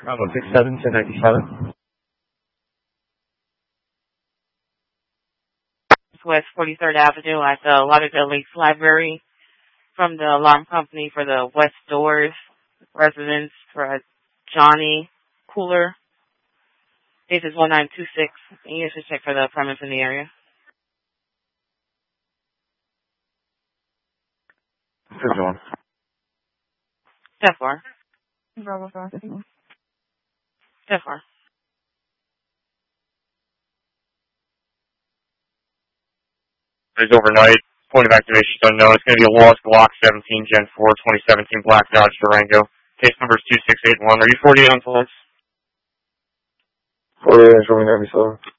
Bravo 67, 1097. West 43rd Avenue at the Lauderdale Lakes Library from the alarm company for the West Doors residence for Johnny Cooler. This is 1926. And you should check for the premise in the area. This is on. Step 4. Bravo 4. Step 4. It's overnight. Point of activation is unknown. It's going to be a lost Glock 17 Gen 4 2017 Black Dodge Durango. Case number is 2681. Are you 48 on police? 48, showing 97.